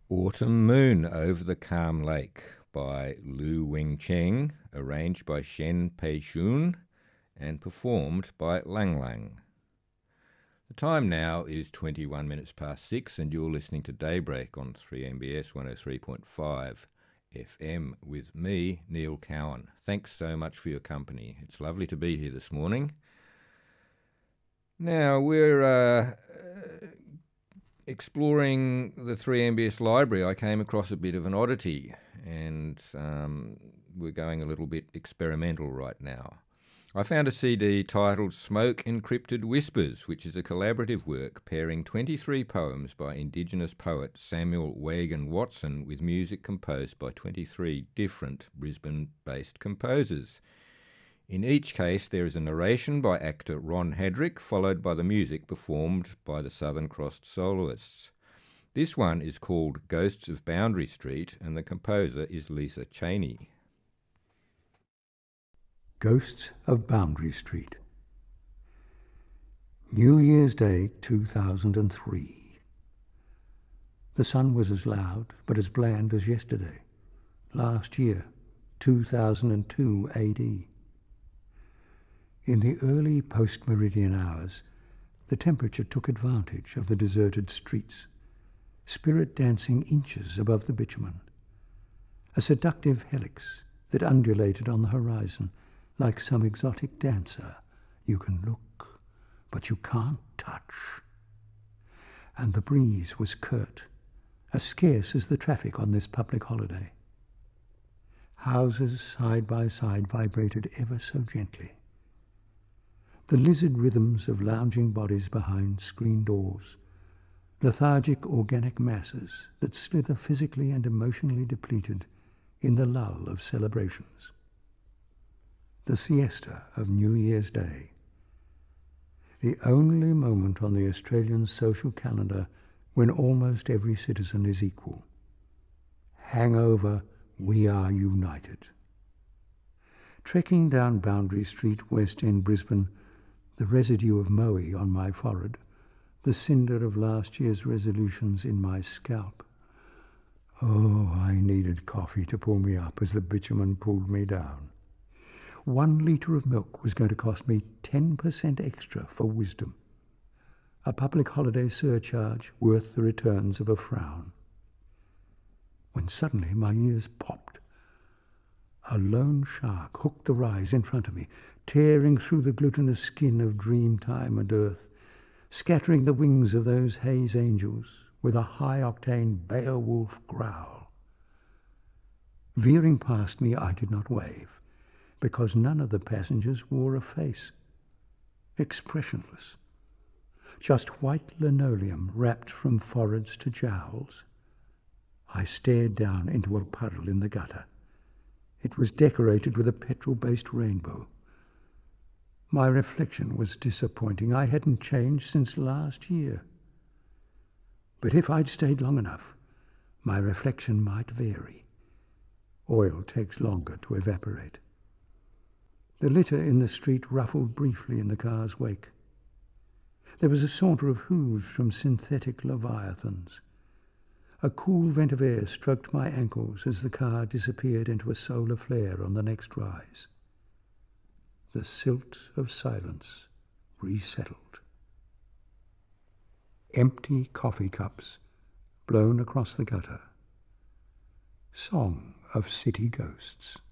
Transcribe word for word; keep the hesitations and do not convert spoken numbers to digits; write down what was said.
Autumn Moon Over the Calm Lake by Lu Wing Cheng, arranged by Shen Pei Shun and performed by Lang Lang. The time now is twenty-one minutes past six and you're listening to Daybreak on three M B S one oh three point five F M with me, Neil Cowan. Thanks so much for your company. It's lovely to be here this morning. Now, we're uh, exploring the three M B S library. I came across a bit of an oddity, and um, we're going a little bit experimental right now. I found a C D titled Smoke Encrypted Whispers, which is a collaborative work pairing twenty-three poems by Indigenous poet Samuel Wagan Watson with music composed by twenty-three different Brisbane-based composers. In each case, there is a narration by actor Ron Hadrick, followed by the music performed by the Southern Crossed soloists. This one is called Ghosts of Boundary Street, and the composer is Lisa Cheney. Ghosts of Boundary Street. New Year's Day two thousand three. The sun was as loud but as bland as yesterday, last year, two thousand two A D. In the early post-meridian hours, the temperature took advantage of the deserted streets, spirit dancing inches above the bitumen, a seductive helix that undulated on the horizon like some exotic dancer you can look, but you can't touch. And the breeze was curt, as scarce as the traffic on this public holiday. Houses side by side vibrated ever so gently. The lizard rhythms of lounging bodies behind screen doors, lethargic organic masses that slither physically and emotionally depleted in the lull of celebrations. The siesta of New Year's Day, the only moment on the Australian social calendar when almost every citizen is equal. Hangover, we are united. Trekking down Boundary Street, West End, Brisbane, the residue of moe on my forehead, the cinder of last year's resolutions in my scalp. Oh, I needed coffee to pull me up as the bitumen pulled me down. One litre of milk was going to cost me ten percent extra for wisdom. A public holiday surcharge worth the returns of a frown. When suddenly my ears popped. A lone shark hooked the rise in front of me, tearing through the glutinous skin of dreamtime and earth, scattering the wings of those haze angels with a high-octane Beowulf growl. Veering past me, I did not wave, because none of the passengers wore a face. Expressionless. Just white linoleum wrapped from foreheads to jowls. I stared down into a puddle in the gutter. It was decorated with a petrol-based rainbow. My reflection was disappointing. I hadn't changed since last year. But if I'd stayed long enough, my reflection might vary. Oil takes longer to evaporate. The litter in the street ruffled briefly in the car's wake. There was a saunter of hooves from synthetic leviathans. A cool vent of air stroked my ankles as the car disappeared into a solar flare on the next rise. The silt of silence resettled. Empty coffee cups blown across the gutter. Song of city ghosts.